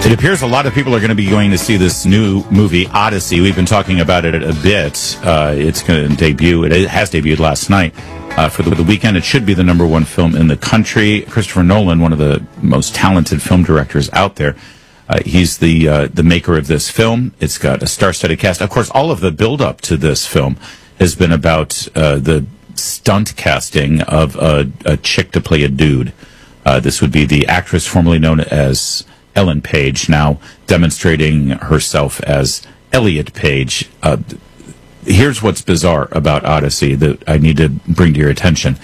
It appears a lot of people are going to be going to see this new movie, Odyssey. We've been talking about it a bit. It's going to debut. It has debuted last night. For the weekend, it should be the #1 film in the country. Christopher Nolan, one of the most talented film directors out there, he's the maker of this film. It's got a star-studded cast. Of course, all of the build-up to this film has been about the stunt casting of a chick to play a dude. This would be the actress formerly known as Ellen Page, now demonstrating herself as Elliot Page. Here's what's bizarre about Odyssey that I need to bring to your attention.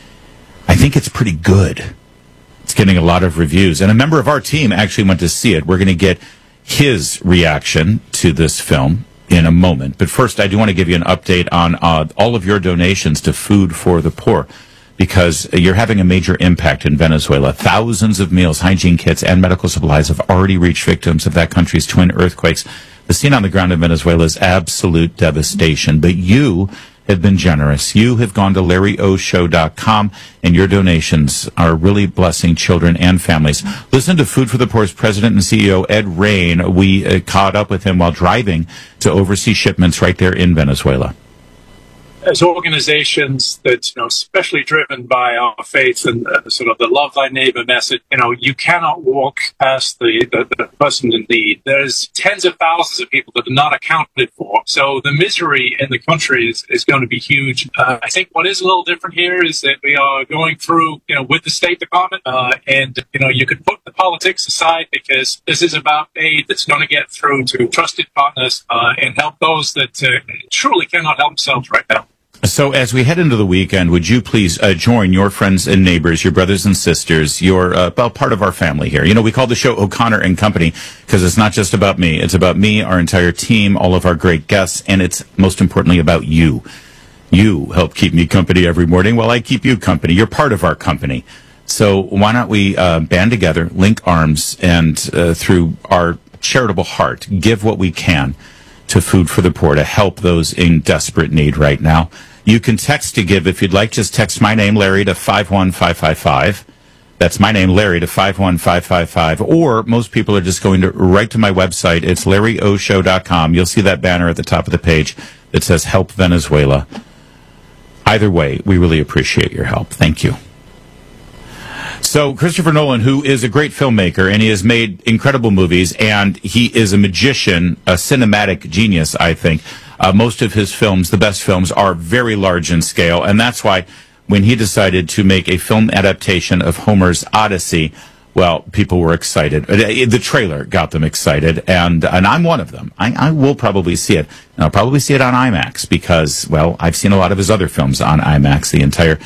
I think it's pretty good. It's getting a lot of reviews. And a member of our team actually went to see it. We're going to get his reaction to this film in a moment. But first, I do want to give you an update on all of your donations to Food for the Poor, because you're having a major impact in Venezuela. Thousands of meals, hygiene kits, and medical supplies have already reached victims of that country's twin earthquakes. The scene on the ground in Venezuela is absolute devastation, but you have been generous. You have gone to LarryOShow.com, and your donations are really blessing children and families. Listen to Food for the Poor's president and CEO, Ed Rain. We caught up with him while driving to oversee shipments right there in Venezuela. As organizations that's, especially driven by our faith and sort of the love thy neighbor message, you cannot walk past the person in need. There's tens of thousands of people that are not accounted for. So the misery in the country is going to be huge. I think what is a little different here is that we are going through, with the State Department, and you could put the politics aside, because this is about aid that's going to get through to trusted partners and help those that truly cannot help themselves right now. So as we head into the weekend, would you please join your friends and neighbors, your brothers and sisters, your part of our family here. We call the show O'Connor and Company because it's not just about me. It's about me, our entire team, all of our great guests, and it's most importantly about you. You help keep me company every morning while I keep you company. You're part of our company. So why not we band together, link arms, and through our charitable heart, give what we can to Food for the Poor to help those in desperate need right now. You can text to give if you'd like. Just text my name, Larry, to 51555. That's my name, Larry, to 51555. Or most people are just going right to my website. It's LarryOShow.com. You'll see that banner at the top of the page that says Help Venezuela. Either way, we really appreciate your help. Thank you. So Christopher Nolan, who is a great filmmaker, and he has made incredible movies, and he is a magician, a cinematic genius, I think. Most of his films, the best films, are very large in scale, and that's why when he decided to make a film adaptation of Homer's Odyssey, well, people were excited. The trailer got them excited, and I'm one of them. I will probably see it, and I'll probably see it on IMAX because, well, I've seen a lot of his other films on IMAX, the entire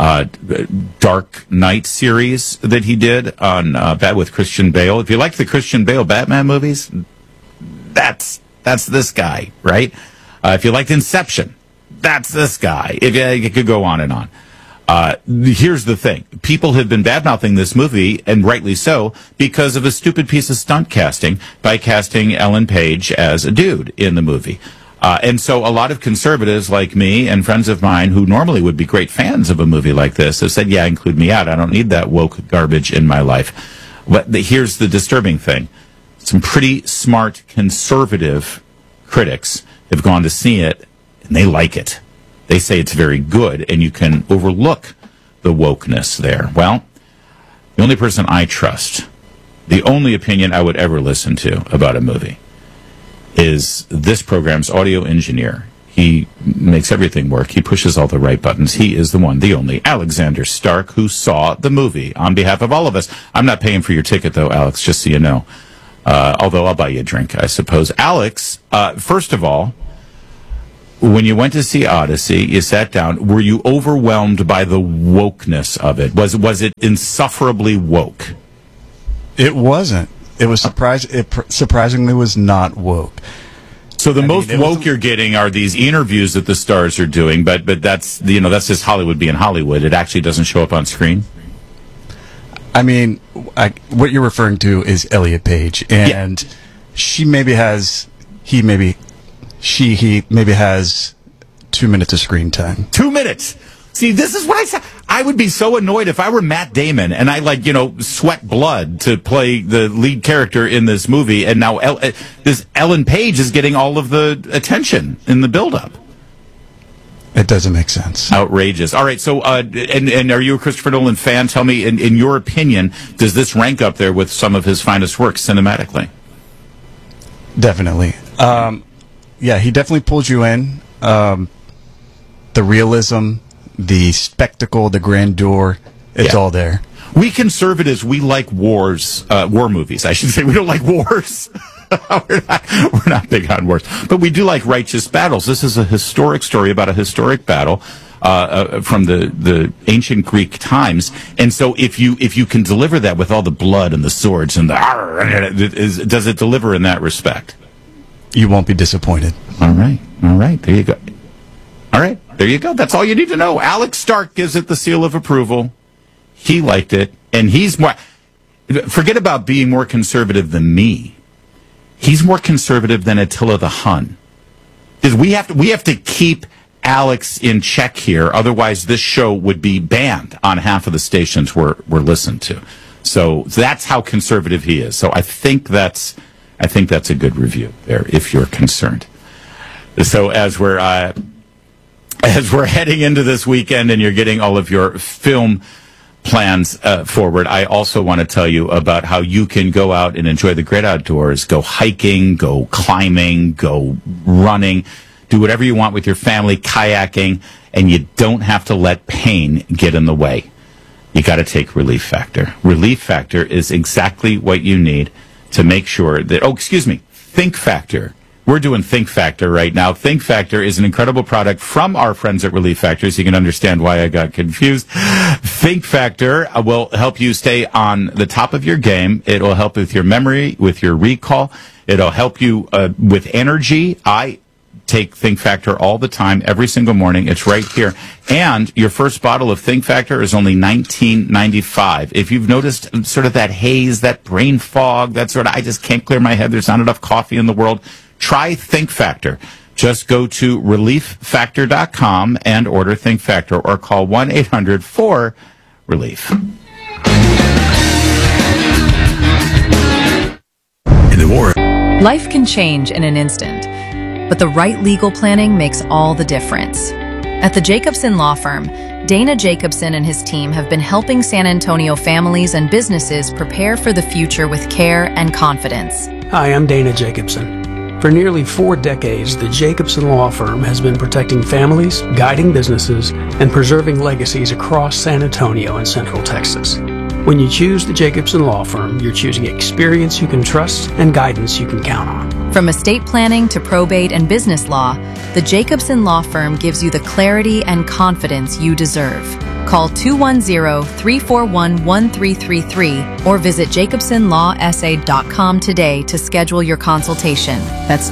Dark Knight series that he did on with Christian Bale. If you like the Christian Bale Batman movies, that's this guy, right? If you liked Inception, that's this guy. If you could go on and on. Here's the thing. People have been bad-mouthing this movie, and rightly so, because of a stupid piece of stunt casting by casting Ellen Page as a dude in the movie. And so a lot of conservatives like me and friends of mine who normally would be great fans of a movie like this have said, yeah, include me out. I don't need that woke garbage in my life. But here's the disturbing thing. Some pretty smart conservative critics have gone to see it, and they like it. They say it's very good, and you can overlook the wokeness there. Well, the only person I trust, the only opinion I would ever listen to about a movie, is this program's audio engineer. He makes everything work. He pushes all the right buttons. He is the one, the only, Alexander Stark, who saw the movie on behalf of all of us. I'm not paying for your ticket, though, Alex, just so you know. Although I'll buy you a drink, I suppose. Alex, first of all, when you went to see Odyssey, you sat down. Were you overwhelmed by the wokeness of it? Was it insufferably woke? It wasn't. It was surprisingly was not woke. So the most woke you're getting are these interviews that the stars are doing, but that's that's just Hollywood being Hollywood. It actually doesn't show up on screen. I mean, what you're referring to is Elliot Page, and he maybe has 2 minutes of screen time. 2 minutes. See, this is what I said. I would be so annoyed if I were Matt Damon and I sweat blood to play the lead character in this movie, and now this Ellen Page is getting all of the attention in the build-up. It doesn't make sense. Outrageous. All right, so and are you a Christopher Nolan fan? Tell me, in your opinion, does this rank up there with some of his finest works cinematically? Definitely. Yeah, he definitely pulls you in. The realism, the spectacle, the grandeur, it's all there. We conservatives, we like war movies. I should say we don't like wars. we're not big on wars, but we do like righteous battles. This is a historic story about a historic battle from the ancient Greek times, and so if you can deliver that with all the blood and the swords and does it deliver in that respect? You won't be disappointed. All right, there you go. All right, there you go. That's all you need to know. Alex Stark gives it the seal of approval. He liked it, and he's more. Forget about being more conservative than me. He's more conservative than Attila the Hun. Because we have to keep Alex in check here, otherwise this show would be banned on half of the stations we're listened to. So that's how conservative he is. So I think that's a good review there, if you're concerned. So as we're heading into this weekend and you're getting all of your film plans forward, I also want to tell you about how you can go out and enjoy the great outdoors, go hiking, go climbing, go running, do whatever you want with your family, kayaking, and you don't have to let pain get in the way. You got to take Relief Factor. Relief Factor is exactly what you need to make sure that, Think Factor. We're doing Think Factor right now. Think Factor is an incredible product from our friends at Relief Factor, so you can understand why I got confused. Think Factor will help you stay on the top of your game. It will help with your memory, with your recall. It'll help you with energy. I take Think Factor all the time, every single morning. It's right here. And your first bottle of Think Factor is only $19.95. If you've noticed sort of that haze, that brain fog, that sort of, I just can't clear my head, there's not enough coffee in the world, try Think Factor. Just go to ReliefFactor.com and order Think Factor or call 1-800-4-RELIEF. In the war. Life can change in an instant, but the right legal planning makes all the difference. At the Jacobson Law Firm, Dana Jacobson and his team have been helping San Antonio families and businesses prepare for the future with care and confidence. Hi, I'm Dana Jacobson. For nearly 4 decades, the Jacobson Law Firm has been protecting families, guiding businesses, and preserving legacies across San Antonio and Central Texas. When you choose the Jacobson Law Firm, you're choosing experience you can trust and guidance you can count on. From estate planning to probate and business law, the Jacobson Law Firm gives you the clarity and confidence you deserve. Call 210-341-1333 or visit jacobsonlawsa.com today to schedule your consultation. That's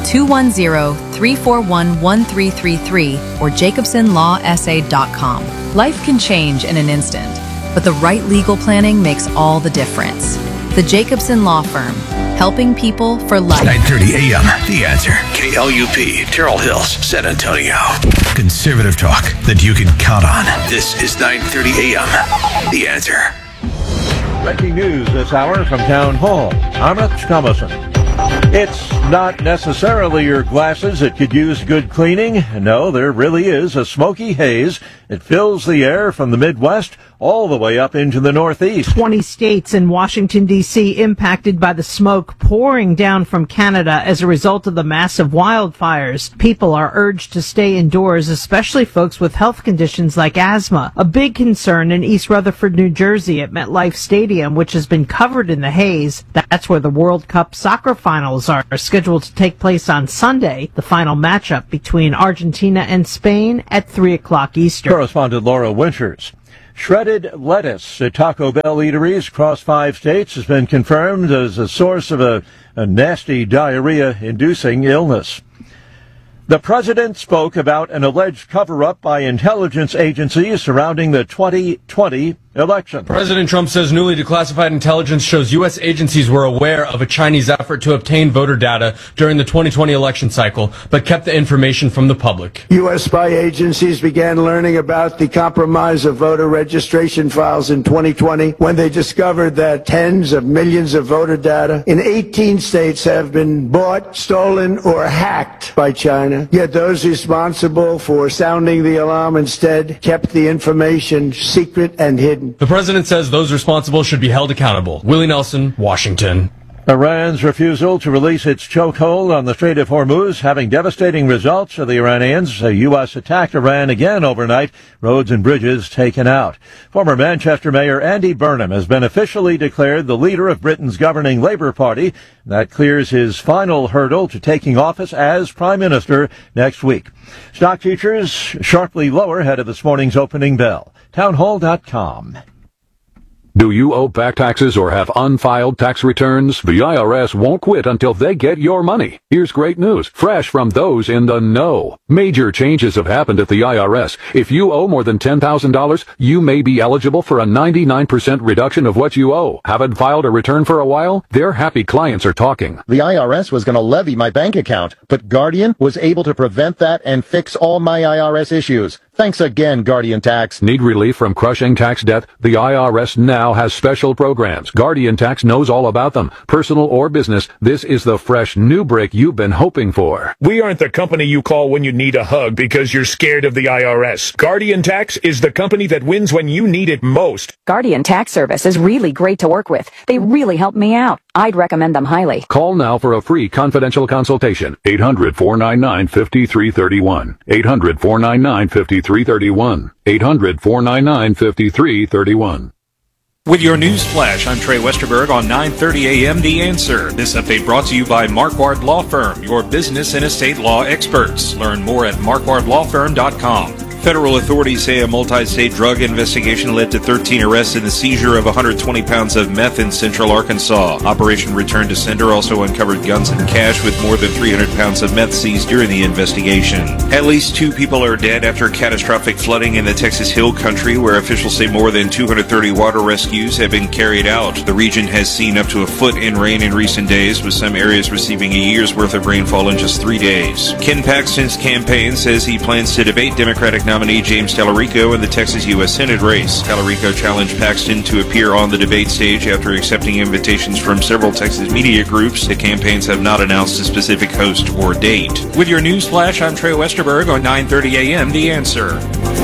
210-341-1333 or jacobsonlawsa.com. Life can change in an instant, but the right legal planning makes all the difference. The Jacobson Law Firm, helping people for life. 9:30 a.m. The Answer. KLUP, Terrell Hills, San Antonio. Conservative talk that you can count on. This is 9:30 a.m. The Answer. Breaking news this hour from Town Hall. Amit Thomason. It's not necessarily your glasses that could use good cleaning. No, there really is a smoky haze. It fills the air from the Midwest all the way up into the Northeast. 20 states and Washington, D.C. impacted by the smoke pouring down from Canada as a result of the massive wildfires. People are urged to stay indoors, especially folks with health conditions like asthma. A big concern in East Rutherford, New Jersey at MetLife Stadium, which has been covered in the haze. That's where the World Cup soccer finals are scheduled to take place on Sunday. The final matchup between Argentina and Spain at 3 o'clock Eastern. Correspondent Laura Winters. Shredded lettuce at Taco Bell eateries across 5 states has been confirmed as a source of a nasty diarrhea-inducing illness. The president spoke about an alleged cover-up by intelligence agencies surrounding the 2020 election. President Trump says newly declassified intelligence shows U.S. agencies were aware of a Chinese effort to obtain voter data during the 2020 election cycle, but kept the information from the public. U.S. spy agencies began learning about the compromise of voter registration files in 2020 when they discovered that tens of millions of voter data in 18 states have been bought, stolen, or hacked by China. Yet those responsible for sounding the alarm instead kept the information secret and hidden. The president says those responsible should be held accountable. Willie Nelson, Washington. Iran's refusal to release its chokehold on the Strait of Hormuz having devastating results for the Iranians. The U.S. attacked Iran again overnight, roads and bridges taken out. Former Manchester Mayor Andy Burnham has been officially declared the leader of Britain's governing Labour Party. That clears his final hurdle to taking office as Prime Minister next week. Stock futures sharply lower ahead of this morning's opening bell. Townhall.com. Do you owe back taxes or have unfiled tax returns? The IRS won't quit until they get your money. Here's great news, fresh from those in the know. Major changes have happened at the IRS. If you owe more than $10,000, you may be eligible for a 99% reduction of what you owe. Haven't filed a return for a while? Their happy clients are talking. The IRS was going to levy my bank account, but Guardian was able to prevent that and fix all my IRS issues. Thanks again, Guardian Tax. Need relief from crushing tax debt? The IRS now has special programs. Guardian Tax knows all about them. Personal or business, this is the fresh new break you've been hoping for. We aren't the company you call when you need a hug because you're scared of the IRS. Guardian Tax is the company that wins when you need it most. Guardian Tax Service is really great to work with. They really helped me out. I'd recommend them highly. Call now for a free confidential consultation. 800-499-5331. 800-499-5331. 800-499-5331. With your news flash, I'm Trey Westerberg on 9:30 a.m. The Answer. This update brought to you by Marquardt Law Firm, your business and estate law experts. Learn more at marquardtlawfirm.com. Federal authorities say a multi-state drug investigation led to 13 arrests and the seizure of 120 pounds of meth in central Arkansas. Operation Return to Sender also uncovered guns and cash with more than 300 pounds of meth seized during the investigation. At least 2 people are dead after catastrophic flooding in the Texas Hill Country, where officials say more than 230 water rescues have been carried out. The region has seen up to a foot in rain in recent days, with some areas receiving a year's worth of rainfall in just 3 days. Ken Paxton's campaign says he plans to debate Democratic nominee James Tallarico in the Texas U.S. Senate race. Tallarico challenged Paxton to appear on the debate stage after accepting invitations from several Texas media groups. The campaigns have not announced a specific host or date. With your news flash, I'm Trey Westerberg on 9:30 a.m. The Answer.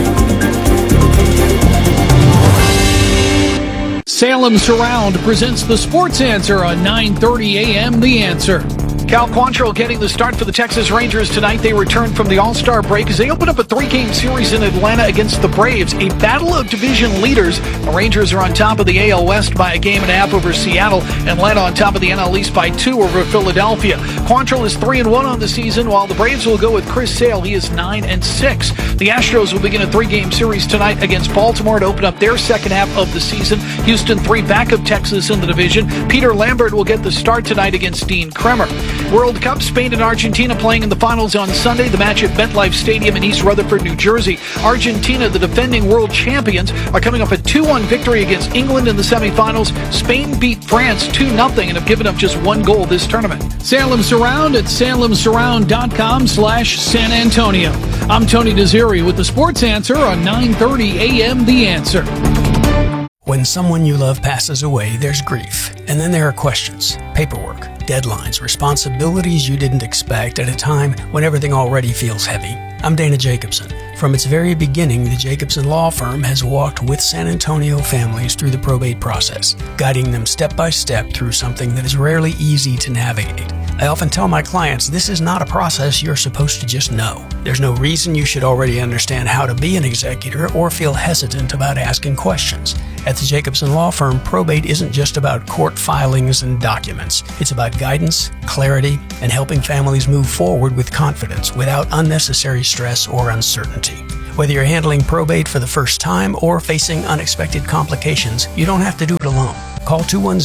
Salem Surround presents the Sports Answer on 9:30 a.m. The Answer. Cal Quantrill getting the start for the Texas Rangers tonight. They return from the All-Star break as they open up a 3-game series in Atlanta against the Braves. A battle of division leaders. The Rangers are on top of the AL West by a game and a half over Seattle. Atlanta on top of the NL East by 2 over Philadelphia. Quantrill is 3-1 on the season, while the Braves will go with Chris Sale. He is 9-6. The Astros will begin a 3-game series tonight against Baltimore to open up their second half of the season. Houston 3 back of Texas in the division. Peter Lambert will get the start tonight against Dean Kremer. World Cup, Spain and Argentina playing in the finals on Sunday. The match at MetLife Stadium in East Rutherford, New Jersey. Argentina, the defending world champions, are coming off a 2-1 victory against England in the semifinals. Spain beat France 2-0 and have given up just 1 goal this tournament. Salem Surround at salemsurround.com/San Antonio. I'm Tony Desiri with the Sports Answer on 9:30 a.m. The Answer. When someone you love passes away, there's grief. And then there are questions, paperwork, deadlines, responsibilities you didn't expect at a time when everything already feels heavy. I'm Dana Jacobson. From its very beginning, the Jacobson Law Firm has walked with San Antonio families through the probate process, guiding them step by step through something that is rarely easy to navigate. I often tell my clients this is not a process you're supposed to just know. There's no reason you should already understand how to be an executor or feel hesitant about asking questions. At the Jacobson Law Firm, probate isn't just about court filings and documents. It's about guidance, clarity, and helping families move forward with confidence without unnecessary stress or uncertainty. Whether you're handling probate for the first time or facing unexpected complications, you don't have to do it alone. Call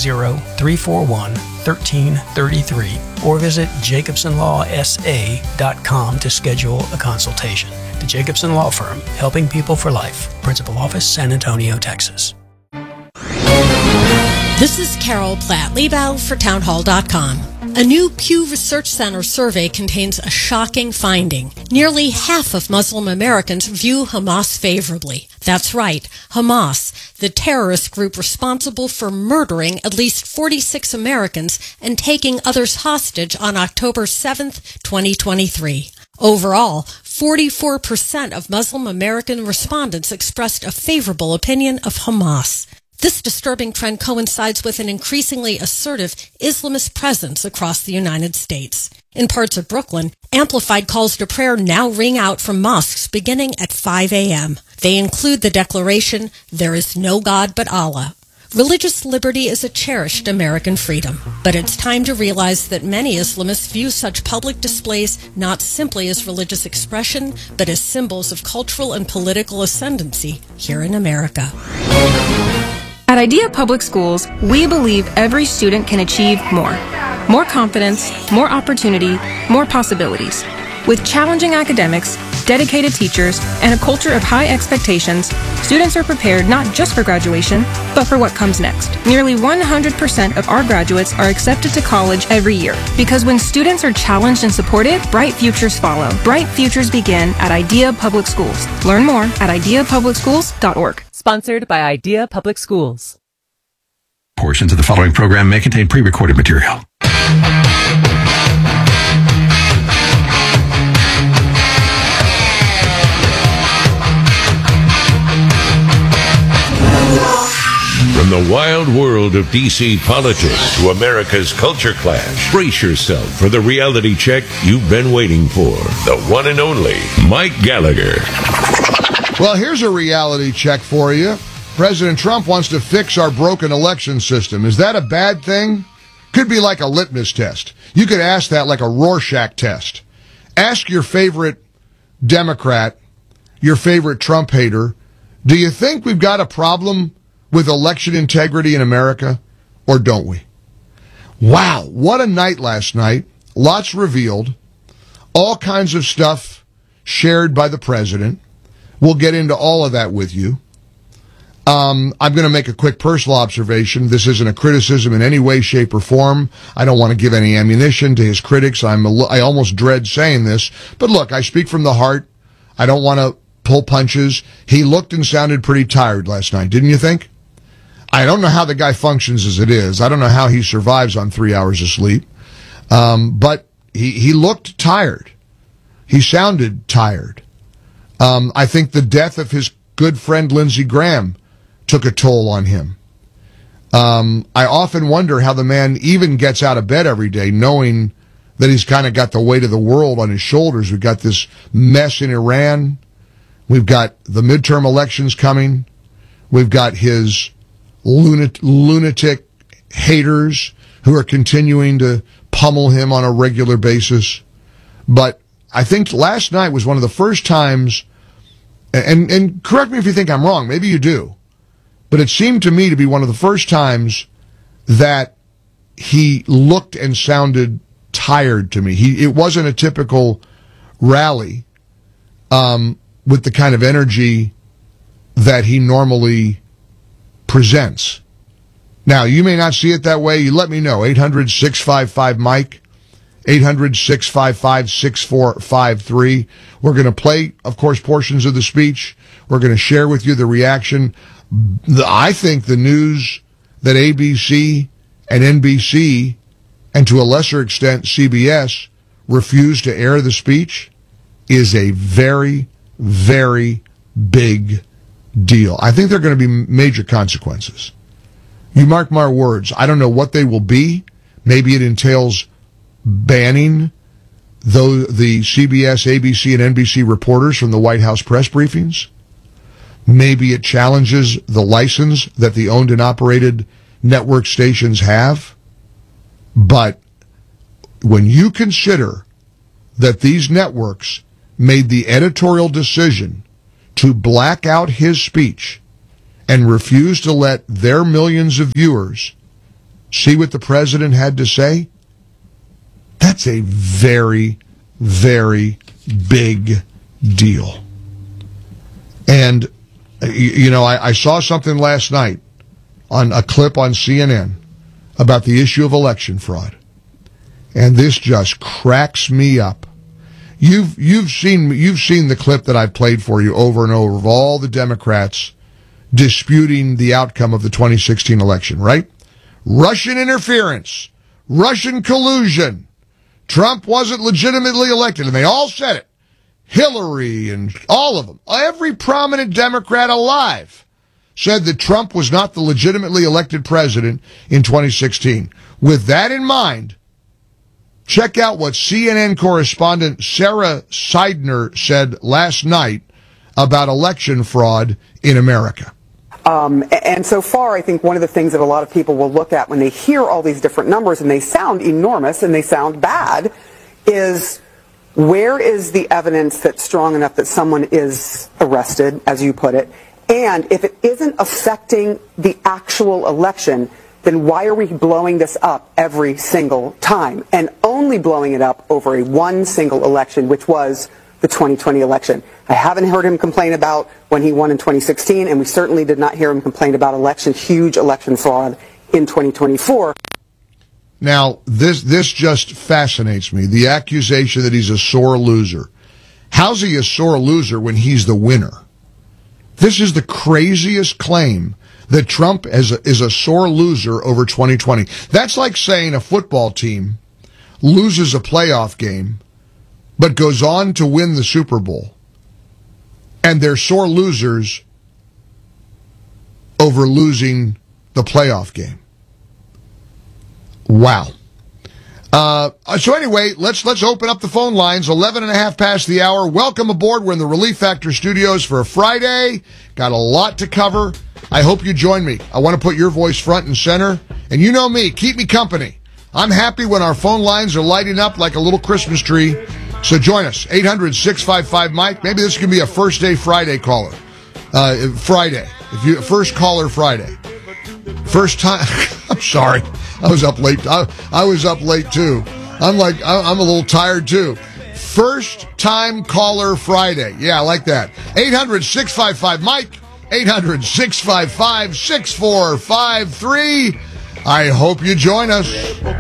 210-341-1333 or visit jacobsonlawsa.com to schedule a consultation. The Jacobson Law Firm, helping people for life. Principal Office, San Antonio, Texas. This is Carol Platt-Liebau for townhall.com. A new Pew Research Center survey contains a shocking finding. Nearly half of Muslim Americans view Hamas favorably. That's right, Hamas, the terrorist group responsible for murdering at least 46 Americans and taking others hostage on October 7th, 2023. Overall, 44% of Muslim American respondents expressed a favorable opinion of Hamas. This disturbing trend coincides with an increasingly assertive Islamist presence across the United States. In parts of Brooklyn, amplified calls to prayer now ring out from mosques beginning at 5 a.m. They include the declaration, "There is no God but Allah." Religious liberty is a cherished American freedom, but it's time to realize that many Islamists view such public displays not simply as religious expression, but as symbols of cultural and political ascendancy here in America. At Idea Public Schools, we believe every student can achieve more. More confidence, more opportunity, more possibilities. With challenging academics, dedicated teachers, and a culture of high expectations, students are prepared not just for graduation, but for what comes next. Nearly 100% of our graduates are accepted to college every year, because when students are challenged and supported, bright futures follow. Bright futures begin at Idea Public Schools. Learn more at ideapublicschools.org. Sponsored by Idea Public Schools. Portions of the following program may contain pre-recorded material. From the wild world of D.C. politics to America's culture clash, brace yourself for the reality check you've been waiting for. The one and only Mike Gallagher. Well, here's a reality check for you. President Trump wants to fix our broken election system. Is that a bad thing? Could be like a litmus test. You could ask that like a Rorschach test. Ask your favorite Democrat, your favorite Trump hater, do you think we've got a problem with election integrity in America, or don't we? Wow, what a night last night. Lots revealed. All kinds of stuff shared by the president. We'll get into all of that with you. I'm going to make a quick personal observation. This isn't a criticism in any way, shape, or form. I don't want to give any ammunition to his critics. I almost dread saying this. But look, I speak from the heart. I don't want to pull punches. He looked and sounded pretty tired last night, didn't you think? I don't know how the guy functions as it is. I don't know how he survives on 3 hours of sleep. But he looked tired. He sounded tired. I think the death of his good friend Lindsey Graham took a toll on him. I often wonder how the man even gets out of bed every day knowing that he's kind of got the weight of the world on his shoulders. We've got this mess in Iran. We've got the midterm elections coming. We've got his lunatic haters who are continuing to pummel him on a regular basis. But I think last night was one of the first times, and correct me if you think I'm wrong, maybe you do, but it seemed to me to be one of the first times that he looked and sounded tired to me. It wasn't a typical rally with the kind of energy that he normally presents. Now, you may not see it that way. You let me know. 800-655-MIKE, 800-655-6453. We're going to play, of course, portions of the speech. We're going to share with you the reaction. I think the news that ABC and NBC, and to a lesser extent CBS, refused to air the speech is a very, very big deal. I think there are going to be major consequences. You mark my words. I don't know what they will be. Maybe it entails banning the CBS, ABC, and NBC reporters from the White House press briefings. Maybe it challenges the license that the owned and operated network stations have. But when you consider that these networks made the editorial decision to black out his speech and refuse to let their millions of viewers see what the president had to say, that's a very, very big deal. And, you know, I saw something last night on a clip on CNN about the issue of election fraud. And this just cracks me up. You've seen the clip that I've played for you over and over of all the Democrats disputing the outcome of the 2016 election, right? Russian interference, Russian collusion. Trump wasn't legitimately elected, and they all said it. Hillary and all of them, every prominent Democrat alive said that Trump was not the legitimately elected president in 2016. With that in mind, check out what CNN correspondent Sarah Seidner said last night about election fraud in America. And so far, I think one of the things that a lot of people will look at when they hear all these different numbers, and they sound enormous and they sound bad, is where is the evidence that's strong enough that someone is arrested, as you put it? And if it isn't affecting the actual election, then why are we blowing this up every single time? And only blowing it up over one single election, which was the 2020 election. I haven't heard him complain about when he won in 2016, and we certainly did not hear him complain about huge election fraud in 2024. Now, this just fascinates me, the accusation that he's a sore loser. How's he a sore loser when he's the winner? This is the craziest claim, that Trump is a sore loser over 2020. That's like saying a football team loses a playoff game, but goes on to win the Super Bowl, and they're sore losers over losing the playoff game. Wow. So anyway, let's open up the phone lines. 11 and a half past the hour. Welcome aboard. We're in the Relief Factor studios for a Friday. Got a lot to cover. I hope you join me. I want to put your voice front and center. And you know me, keep me company. I'm happy when our phone lines are lighting up like a little Christmas tree. So join us, 800-655-MIKE. Maybe this can be a first day Friday caller. Friday. First caller Friday. First time. I'm sorry. I was up late. I was up late too. I'm a little tired too. First time caller Friday. Yeah, I like that. 800-655-MIKE. 800-655-6453. I hope you join us.